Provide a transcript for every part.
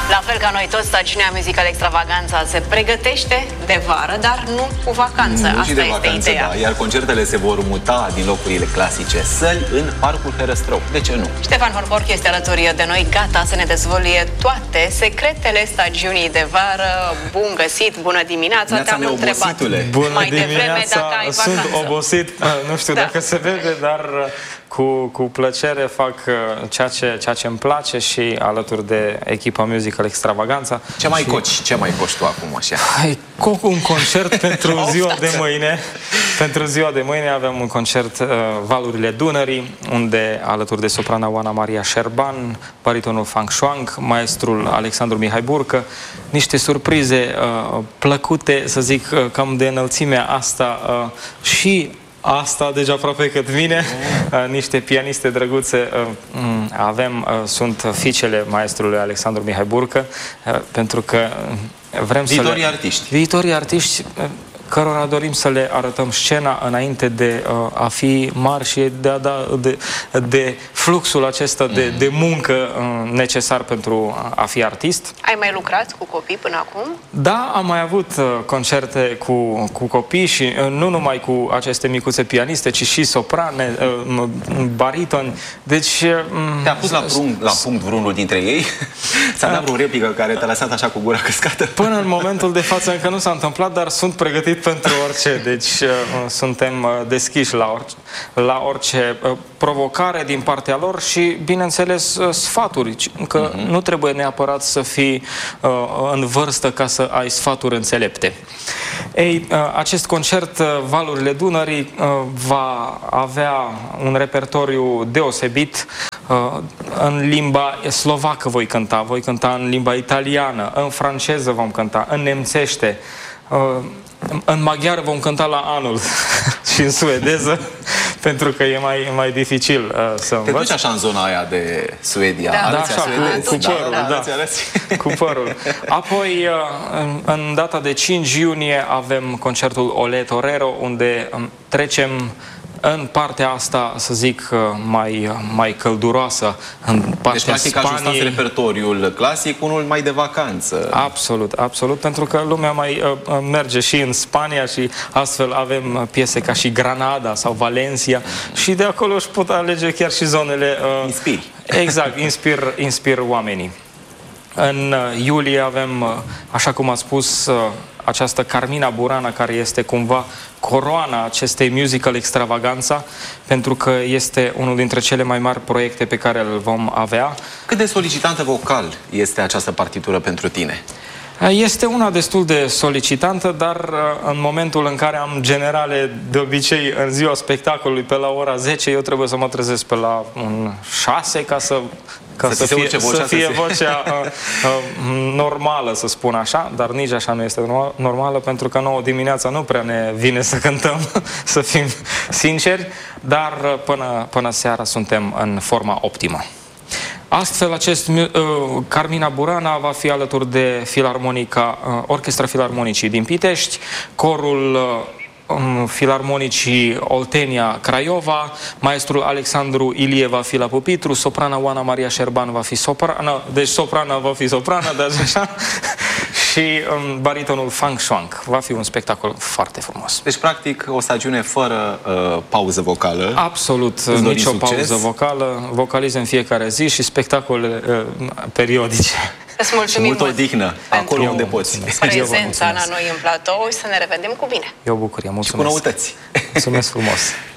La fel ca noi toți, stagiunea Musical Extravaganza se pregătește de vară, dar nu cu vacanță. Nu Asta de este vacanță, ideea. da. Iar concertele se vor muta din locurile clasice săli în Parcul Herăstrău. De ce nu? Ștefan Horborch este alături de noi, gata să ne dezvăluie toate secretele stagiunii de vară. Bun găsit, bună dimineața, te-am întrebat Bună devreme dacă ai sunt vacanță. obosit, nu știu dacă se vede, dar cu plăcere fac ceea ce îmi place și alături de echipa Musical Extravaganza. Ce mai coci tu acum așa? Coc un concert pentru ziua de mâine. Pentru ziua de mâine avem un concert Valurile Dunării, unde alături de soprana Oana Maria Șerban, baritonul Fang Shuang, maestrul Alexandru Mihai Burcă, niște surprize plăcute, să zic, cam de înălțimea asta și asta, deci aproape cât vine, niște pianiste drăguțe sunt fiicele maestrului Alexandru Mihai Burcă, pentru că vrem viitorii artiști cărora dorim să le arătăm scena înainte de a fi mari și de fluxul acesta de muncă necesar pentru a fi artist. Ai mai lucrat cu copii până acum? Da, am mai avut concerte cu copii și nu numai cu aceste micuțe pianiste, ci și soprane, baritoni. Deci... Te-a pus la punct vreunul dintre ei? Ți-a dat vreo replică care te-a lăsat așa cu gura căscată? Până în momentul de față încă nu s-a întâmplat, dar sunt pregătit pentru orice. Deci suntem deschiși la orice provocare din partea lor și, bineînțeles, sfaturi. Că nu trebuie neapărat să fii în vârstă ca să ai sfaturi înțelepte. Ei, acest concert, Valurile Dunării, va avea un repertoriu deosebit. În limba slovacă voi cânta în limba italiană, în franceză vom cânta, în nemțește, în maghiară vom cânta la anul și în suedeză, pentru că e mai dificil să învăț. Te duci așa în zona aia de Suedia? Da, așa, cu părul, cu părul. Apoi, în data de 5 iunie avem concertul Olé Torero, unde trecem în partea asta, să zic, mai călduroasă, în partea deci, practic, ajustați repertoriul clasic, unul mai de vacanță. Absolut, absolut, pentru că lumea mai merge și în Spania și astfel avem piese ca și Granada sau Valencia și de acolo își pot alege chiar și zonele... Inspiri. Exact, inspir oamenii. În iulie avem, așa cum ați spus, această Carmina Burana, care este cumva coroana acestei Musical Extravaganza, pentru că este unul dintre cele mai mari proiecte pe care îl vom avea. Cât de solicitantă vocal este această partitură pentru tine? Este una destul de solicitantă, dar în momentul în care am generale, de obicei în ziua spectacolului pe la ora 10, eu trebuie să mă trezesc pe la 6 ca să fie vocea normală, să spun așa, dar nici așa nu este normală, pentru că 9 dimineața nu prea ne vine să cântăm, să fim sinceri, dar până seara suntem în forma optimă. Astfel, Carmina Burana va fi alături de Orchestra Filarmonicii din Pitești, corul Filarmonicii Oltenia Craiova, maestrul Alexandru Ilie va fi la pupitru, soprana Oana Maria Șerban va fi soprană, deci soprana va fi soprană, dar așa, și baritonul Fang Shuang. Va fi un spectacol foarte frumos. Deci, practic, o stagiune fără pauză vocală. Absolut, nicio pauză vocală. Vocaliz în fiecare zi și spectacole periodice. Îți mulțumim multă odihnă acolo unde poți. Prezența la noi în platou și să ne revedem cu bine. E o bucurie, mulțumesc. Și cu noutăți. Mulțumesc frumos.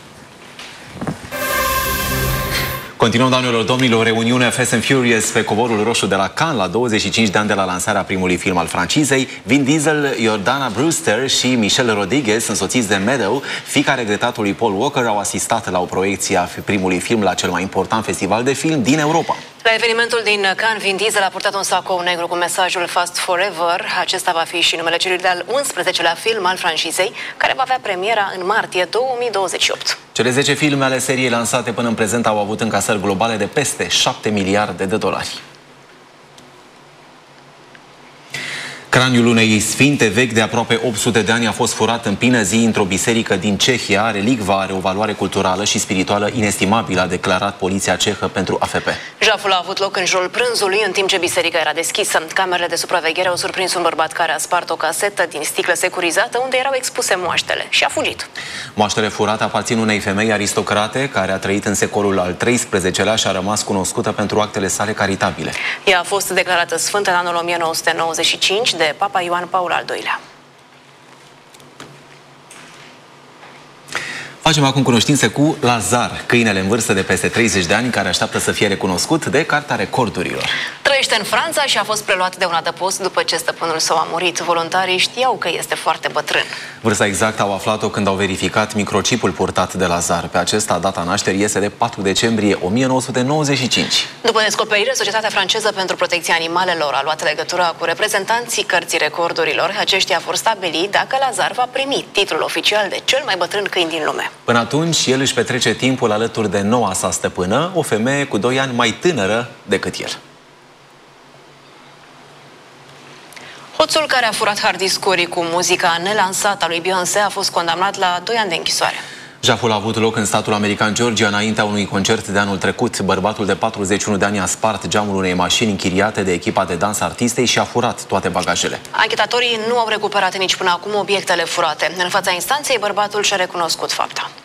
Continuăm, doamnelor, domnilor, reuniunea Fast and Furious pe covorul roșu de la Cannes, la 25 de ani de la lansarea primului film al francizei. Vin Diesel, Jordana Brewster și Michelle Rodriguez, însoțiți de Meadow, fiica regretatului Paul Walker, au asistat la o proiecție a primului film la cel mai important festival de film din Europa. La evenimentul din Cannes, Vin Diesel a purtat un sacou negru cu mesajul Fast Forever. Acesta va fi și numele celui de-al 11-lea film al francizei, care va avea premiera în martie 2028. Cele 10 filme ale seriei lansate până în prezent au avut încasări globale de peste 7 miliarde de dolari. Craniul unei sfinte vechi de aproape 800 de ani a fost furat în plină zi într-o biserică din Cehia. Relicva are o valoare culturală și spirituală inestimabilă, a declarat poliția cehă pentru AFP. Jaful a avut loc în jurul prânzului, în timp ce biserica era deschisă. Camerele de supraveghere au surprins un bărbat care a spart o casetă din sticlă securizată unde erau expuse moaștele și a fugit. Moaștele furate aparțin unei femei aristocrate care a trăit în secolul al XIII-lea și a rămas cunoscută pentru actele sale caritabile. Ea a fost declarată sfântă în anul 1995 de Papa Ioan Paul al II-lea. Facem acum cunoștință cu Lazar, câinele în vârstă de peste 30 de ani, care așteaptă să fie recunoscut de Cartea Recordurilor. Trăiește în Franța și a fost preluat de un adăpost după ce stăpânul său a murit. Voluntarii știau că este foarte bătrân. Vârsta exactă au aflat-o când au verificat microchipul purtat de Lazar. Pe acesta, data nașterii este de 4 decembrie 1995. După descoperire, Societatea franceză pentru protecția animalelor a luat legătura cu reprezentanții Cărții Recordurilor. Aceștia vor stabili dacă Lazar va primi titlul oficial de cel mai bătrân câine din lume. Până atunci, el își petrece timpul alături de noua sa stăpână, o femeie cu 2 ani mai tânără decât el. Hoțul care a furat hard-discuri cu muzica nelansată a lui Beyoncé a fost condamnat la 2 ani de închisoare. Jaful a avut loc în statul american Georgia înaintea unui concert de anul trecut. Bărbatul de 41 de ani a spart geamul unei mașini închiriate de echipa de dans artistei și a furat toate bagajele. Anchetatorii nu au recuperat nici până acum obiectele furate. În fața instanței, bărbatul și-a recunoscut fapta.